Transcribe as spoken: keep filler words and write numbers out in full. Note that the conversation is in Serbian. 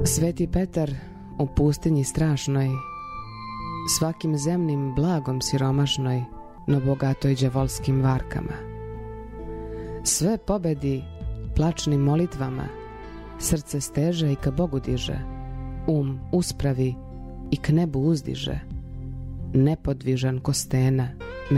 Sveti Petar u pustinji strašnoj, svakim zemnim blagom siromašnoj, no bogatoj đavolskim varkama. Sve pobedi plačnim molitvama, srce steže i ka Bogu diže, um uspravi i k nebu uzdiže, nepodvižan ko stena